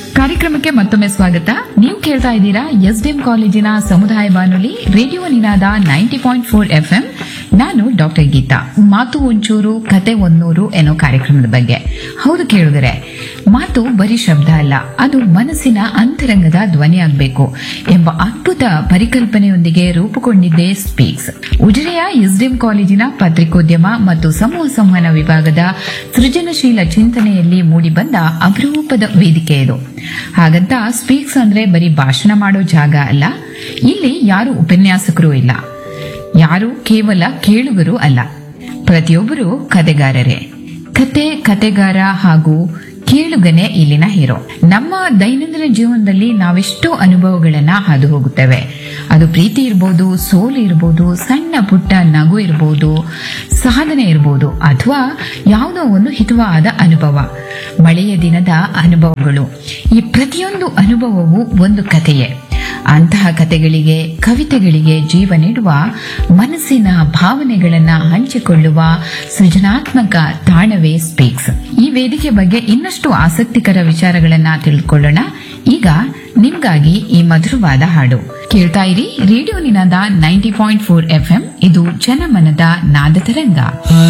ಕಾರ್ಯಕ್ರಮಕ್ಕೆ ಮತ್ತೊಮ್ಮೆ ಸ್ವಾಗತ. ನೀವು ಕೇಳ್ತಾ ಇದ್ದೀರಾ ಎಸ್ಡಿಎಂ ಕಾಲೇಜಿನ ಸಮುದಾಯ ಬಾನುಲಿ ರೇಡಿಯೋ ನಿನಾದ 90.4 FM. ನಾನು ಡಾಕ್ಟರ್ ಗೀತಾ. ಮಾತು ಒಂಚೂರು ಕತೆ ಒಂದೂರು ಎನ್ನೋ ಕಾರ್ಯಕ್ರಮದ ಬಗ್ಗೆ. ಹೌದು ಕೇಳಿದರೆ, ಮಾತು ಬರೀ ಶಬ್ದ ಅಲ್ಲ, ಅದು ಮನಸ್ಸಿನ ಅಂತರಂಗದ ಧ್ವನಿಯಾಗಬೇಕು ಎಂಬ ಅದ್ಭುತ ಪರಿಕಲ್ಪನೆಯೊಂದಿಗೆ ರೂಪುಗೊಂಡಿದ್ದೇ ಸ್ಪೀಕ್ಸ್. ಉಜಿರೆಯ ಎಸ್ಡಿಎಂ ಕಾಲೇಜಿನ ಪತ್ರಿಕೋದ್ಯಮ ಮತ್ತು ಸಮೂಹ ಸಂವಹನ ವಿಭಾಗದ ಸೃಜನಶೀಲ ಚಿಂತನೆಯಲ್ಲಿ ಮೂಡಿಬಂದ ಅಪರೂಪದ ವೇದಿಕೆ ಇದು. ಹಾಗಂತ ಸ್ಪೀಕ್ಸ್ ಅಂದ್ರೆ ಬರೀ ಭಾಷಣ ಮಾಡೋ ಜಾಗ ಅಲ್ಲ. ಇಲ್ಲಿ ಯಾರು ಉಪನ್ಯಾಸಕರು ಇಲ್ಲ, ಯಾರು ಕೇವಲ ಕೇಳುಗರು ಅಲ್ಲ. ಪ್ರತಿಯೊಬ್ಬರು ಕತೆಗಾರರೇ. ಕತೆಗಾರ ಹಾಗೂ ಕೇಳುಗನೇ ಇಲ್ಲಿನ ಹೀರೋ. ನಮ್ಮ ದೈನಂದಿನ ಜೀವನದಲ್ಲಿ ನಾವೆಷ್ಟೋ ಅನುಭವಗಳನ್ನ ಹಾದು ಹೋಗುತ್ತೇವೆ. ಅದು ಪ್ರೀತಿ ಇರಬಹುದು, ಸೋಲು ಇರಬಹುದು, ಸಣ್ಣ ಪುಟ್ಟ ನಗು ಇರಬಹುದು, ಸಾಧನೆ ಇರಬಹುದು, ಅಥವಾ ಯಾವುದೋ ಒಂದು ಹಿತವಾದ ಅನುಭವ, ಮಳೆಯ ದಿನದ ಅನುಭವಗಳು. ಈ ಪ್ರತಿಯೊಂದು ಅನುಭವವೂ ಒಂದು ಕಥೆಯೇ. ಅಂತಹ ಕಥೆಗಳಿಗೆ, ಕವಿತೆಗಳಿಗೆ ಜೀವ ನೀಡುವ, ಮನಸ್ಸಿನ ಭಾವನೆಗಳನ್ನ ಹಂಚಿಕೊಳ್ಳುವ ಸೃಜನಾತ್ಮಕ ತಾಣವೇ ಸ್ಪೀಕ್ಸ್. ಈ ವೇದಿಕೆ ಬಗ್ಗೆ ಇನ್ನಷ್ಟು ಆಸಕ್ತಿಕರ ವಿಚಾರಗಳನ್ನ ತಿಳಿದುಕೊಳ್ಳೋಣ. ಈಗ ನಿಮ್ಗಾಗಿ ಈ ಮಧುರವಾದ ಹಾಡು ಕೇಳ್ತಾ ಇರಿ. ರೇಡಿಯೋ ನಿನಾದ 90.4 FM. ಇದು ಜನಮನದ ನಾದ ತರಂಗ.